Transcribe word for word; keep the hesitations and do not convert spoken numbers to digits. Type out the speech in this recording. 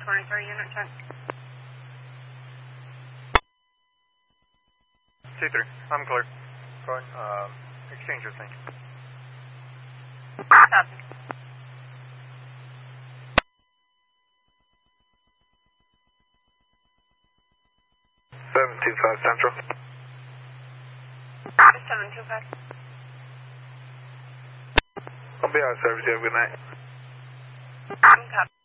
twenty-three, unit ten. C three, I'm clear. Go ahead, um, exchange your thing. Copy. seven two five Central. seven two five. I'll be out of service. You have a good night. Copy.